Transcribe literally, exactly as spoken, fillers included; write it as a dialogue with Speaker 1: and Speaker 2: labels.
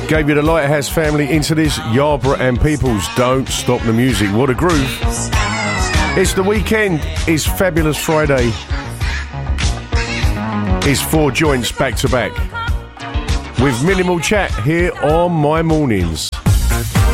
Speaker 1: Gave you the Lighthouse family into this. Yarborough and Peoples, Don't Stop the Music. What a groove. It's the weekend. It's Fabulous Friday. It's four joints back to back with minimal chat here on My Mornings.